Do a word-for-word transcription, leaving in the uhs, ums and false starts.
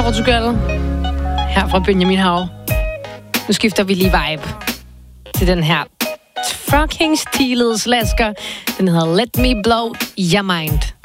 Portugal. Her fra Benjamin Hav. Nu skifter vi lige vibe til den her fucking stilede slasker. Den hedder Let Me Blow Your Mind.